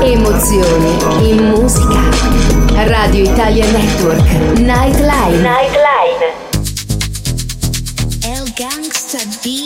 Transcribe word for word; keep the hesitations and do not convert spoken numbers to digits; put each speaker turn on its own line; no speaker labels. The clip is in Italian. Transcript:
Emozioni in musica. Radio Italia Network. Nightline. Nightline.
El Gangsta D.